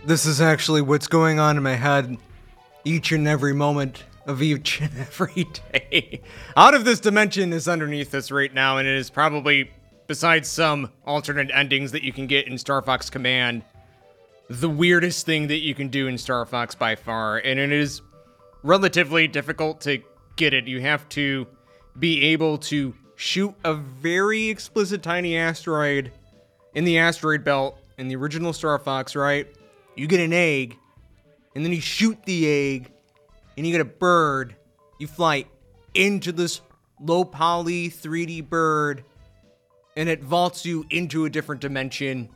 This is actually what's going on in my head each and every moment of each and every day. Out of this dimension is underneath us right now, and it is probably, besides some alternate endings that you can get in Star Fox Command, the weirdest thing that you can do in Star Fox by far, and it is relatively difficult to get it. You have to be able to shoot a very explicit tiny asteroid in the asteroid belt in the original Star Fox, right? You get an egg, and then you shoot the egg, and you get a bird. You fly into this low poly 3D bird, and it vaults you into a different dimension.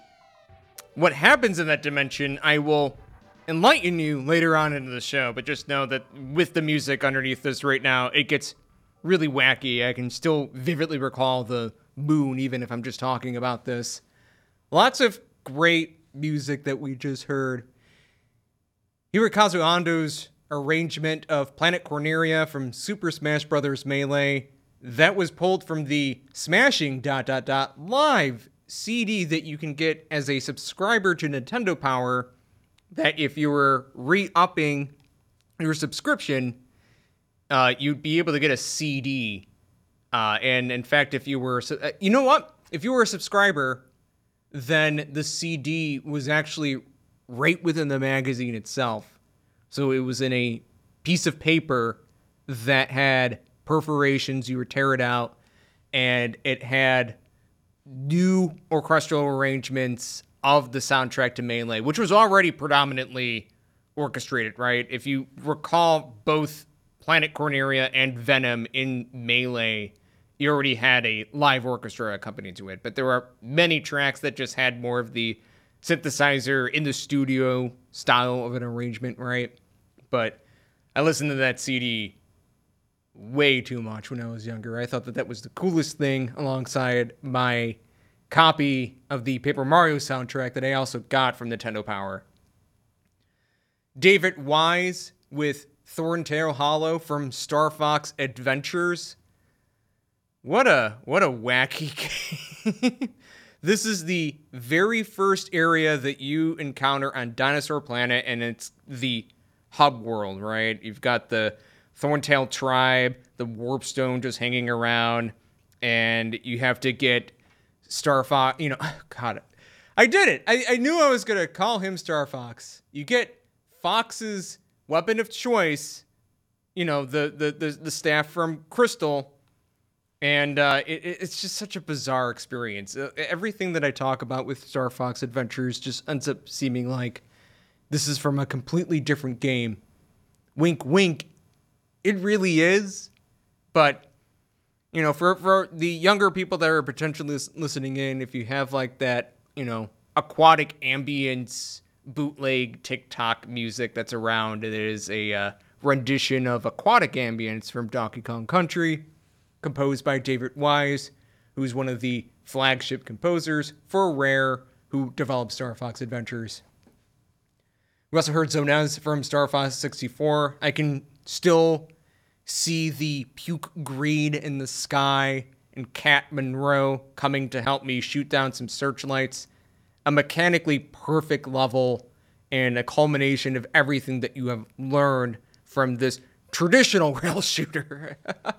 What happens in that dimension, I will enlighten you later on into the show, but just know that with the music underneath this right now, it gets really wacky. I can still vividly recall the moon, even if I'm just talking about this. Lots of great music that we just heard. Hirokazu Ando's arrangement of Planet Corneria from Super Smash Bros. Melee. That was pulled from the Smashing... live CD that you can get as a subscriber to Nintendo Power, that if you were re-upping your subscription, you'd be able to get a CD. And in fact, if you were... you know what? If you were a subscriber, then the CD was actually right within the magazine itself. So it was in a piece of paper that had perforations. You would tear it out, and it had new orchestral arrangements of the soundtrack to Melee, which was already predominantly orchestrated, right? If you recall both Planet Corneria and Venom in Melee, you already had a live orchestra accompanied to it, but there are many tracks that just had more of the synthesizer in the studio style of an arrangement, right? But I listened to that CD way too much when I was younger. I thought that that was the coolest thing, alongside my copy of the Paper Mario soundtrack that I also got from Nintendo Power. David Wise with Thorntail Hollow from Star Fox Adventures. What a wacky game. This is the very first area that you encounter on Dinosaur Planet, and it's the hub world, right? You've got the Thorntail tribe, the Warp Stone just hanging around, and you have to get Star Fox, God, I did it. I knew I was going to call him Star Fox. You get Fox's weapon of choice, the staff from Crystal. And it's just such a bizarre experience. Everything that I talk about with Star Fox Adventures just ends up seeming like this is from a completely different game. Wink, wink. It really is. But, for the younger people that are potentially listening in, if you have like that, aquatic ambience bootleg TikTok music that's around, it is a rendition of Aquatic Ambience from Donkey Kong Country, composed by David Wise, who's one of the flagship composers for Rare, who developed Star Fox Adventures. We also heard Zonez from Star Fox 64. I can still see the puke green in the sky, and Cat Monroe coming to help me shoot down some searchlights. A mechanically perfect level, and a culmination of everything that you have learned from this traditional rail shooter.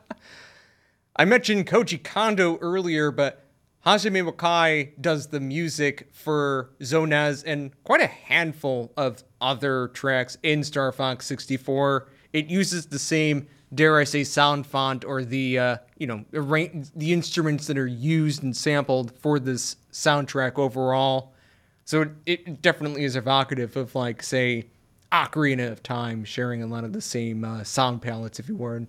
I mentioned Koji Kondo earlier, but Hajime Wakai does the music for Zonez and quite a handful of other tracks in Star Fox 64. It uses the same, dare I say, sound font, or the instruments that are used and sampled for this soundtrack overall. So it definitely is evocative of, like, say, Ocarina of Time, sharing a lot of the same sound palettes, if you would.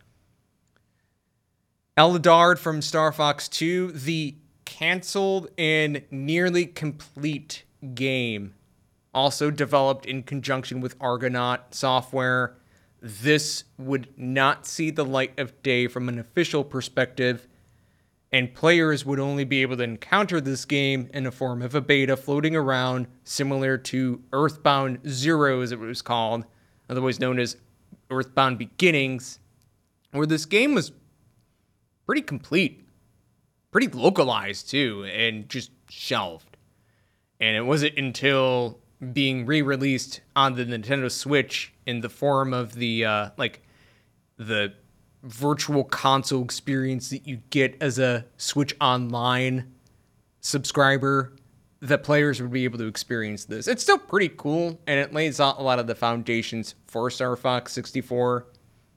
Eldard from Star Fox 2, the canceled and nearly complete game, also developed in conjunction with Argonaut Software. This would not see the light of day from an official perspective, and players would only be able to encounter this game in a form of a beta floating around, similar to Earthbound Zero, as it was called, otherwise known as Earthbound Beginnings, where this game was pretty complete, pretty localized too, and just shelved. And it wasn't until being re-released on the Nintendo Switch in the form of the the virtual console experience that you get as a Switch Online subscriber, that players would be able to experience this. It's still pretty cool, and it lays out a lot of the foundations for Star Fox 64.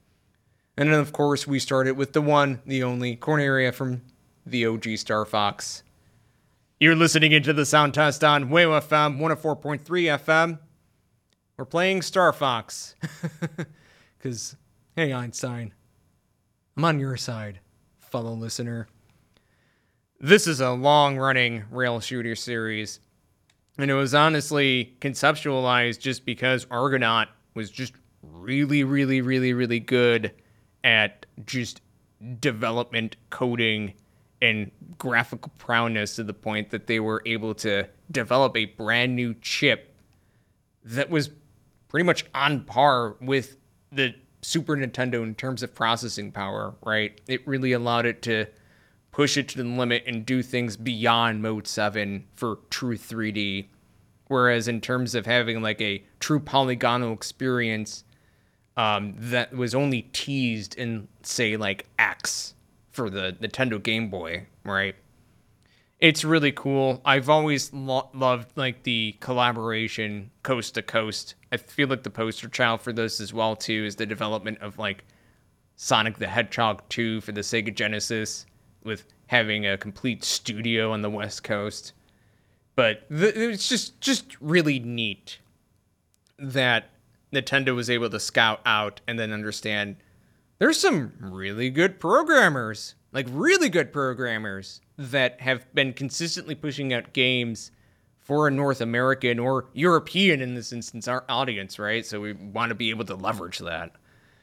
And then, of course, we started with the one, the only Corneria from the OG Star Fox. You're listening into the sound test on WAYO FM 104.3 FM. We're playing Star Fox. Because, hey, Einstein, I'm on your side, fellow listener. This is a long-running rail shooter series, and it was honestly conceptualized just because Argonaut was just really, really, really, really good at just development, coding, and graphical prowess to the point that they were able to develop a brand new chip that was pretty much on par with the Super Nintendo in terms of processing power, right? It really allowed it to push it to the limit and do things beyond Mode 7 for true 3D. Whereas in terms of having like a true polygonal experience, that was only teased in, say, like X for the Nintendo Game Boy, right? It's really cool. I've always loved like the collaboration coast to coast. I feel like the poster child for this as well too is the development of like Sonic the Hedgehog 2 for the Sega Genesis, with having a complete studio on the West Coast. But it's just really neat that Nintendo was able to scout out and then understand there's some really good programmers, like really good programmers, that have been consistently pushing out games for a North American or European, in this instance, our audience, right? So we want to be able to leverage that.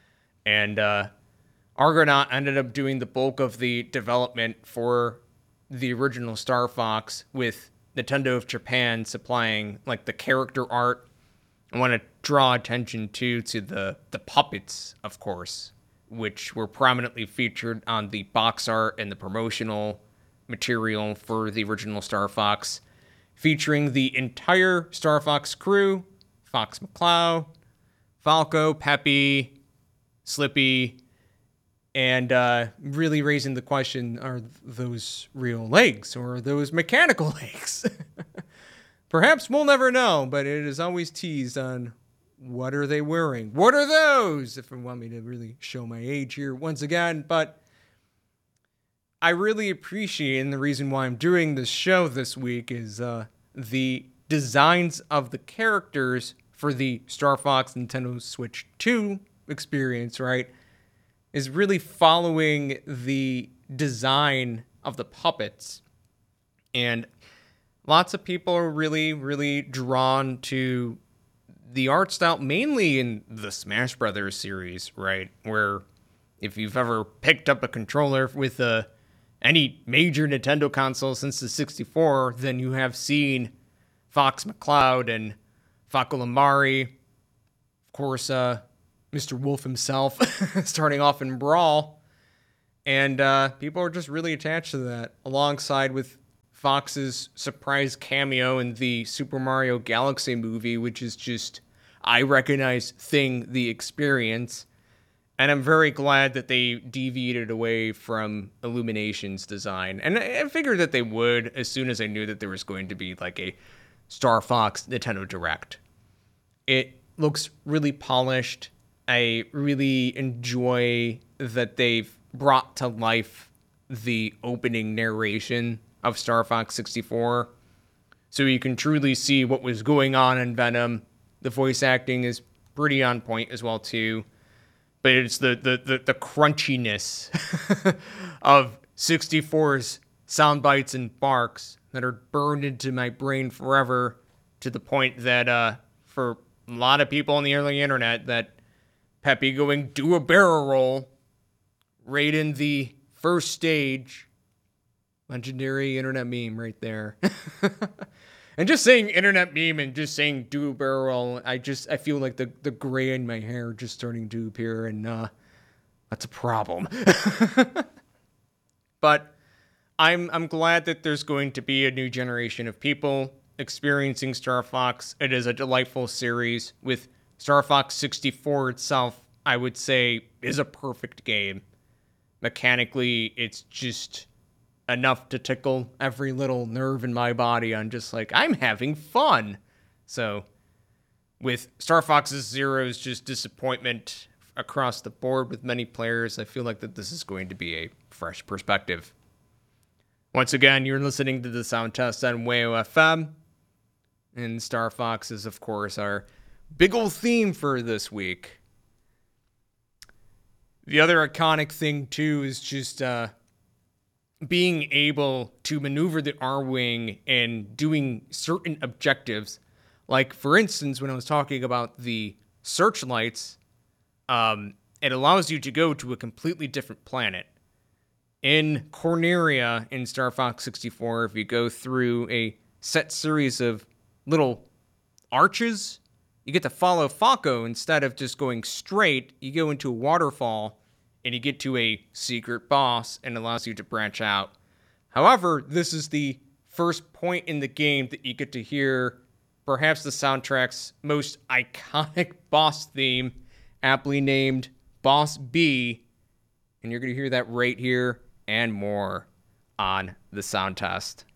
And Argonaut ended up doing the bulk of the development for the original Star Fox, with Nintendo of Japan supplying like the character art. I want to draw attention to the puppets, of course, which were prominently featured on the box art and the promotional material for the original Star Fox, featuring the entire Star Fox crew: Fox McCloud, Falco, Peppy, Slippy, and really raising the question, are those real legs or are those mechanical legs? Perhaps we'll never know, but it is always teased on what are they wearing? What are those? If you want me to really show my age here once again. But I really appreciate, and the reason why I'm doing this show this week is the designs of the characters for the Star Fox Nintendo Switch 2 experience, right, is really following the design of the puppets. And lots of people are really, really drawn to the art style, mainly in the Smash Brothers series, right? Where if you've ever picked up a controller with any major Nintendo console since the 64, then you have seen Fox McCloud and Falco Lomari, of course, Mr. Wolf himself, starting off in Brawl. And people are just really attached to that, alongside with Fox's surprise cameo in the Super Mario Galaxy movie, which is just, I recognize Thing the Experience. And I'm very glad that they deviated away from Illumination's design. And I figured that they would as soon as I knew that there was going to be like a Star Fox Nintendo Direct. It looks really polished. I really enjoy that they've brought to life the opening narration of Star Fox 64, so you can truly see what was going on in Venom. The voice acting is pretty on point as well too, but it's the crunchiness of 64's sound bites and barks that are burned into my brain forever, to the point that for a lot of people on the early internet, that Peppy going do a barrel roll right in the first stage. Legendary internet meme right there. And just saying internet meme and just saying do a barrel roll, I feel like the gray in my hair just starting to appear, and that's a problem. But I'm glad that there's going to be a new generation of people experiencing Star Fox. It is a delightful series. With Star Fox 64 itself, I would say, is a perfect game. Mechanically, it's just enough to tickle every little nerve in my body on just like, I'm having fun. So with Star Fox's Zero's just disappointment across the board with many players, I feel like that this is going to be a fresh perspective. Once again, you're listening to the Sound Test on WAYO FM, and Star Fox is, of course, our big ol' theme for this week. The other iconic thing, too, is just being able to maneuver the R-Wing and doing certain objectives. Like, for instance, when I was talking about the searchlights, it allows you to go to a completely different planet. In Corneria in Star Fox 64, if you go through a set series of little arches, you get to follow Falco. Instead of just going straight, you go into a waterfall and you get to a secret boss and allows you to branch out. However, this is the first point in the game that you get to hear perhaps the soundtrack's most iconic boss theme, aptly named Boss B, and you're going to hear that right here and more on the Sound Test.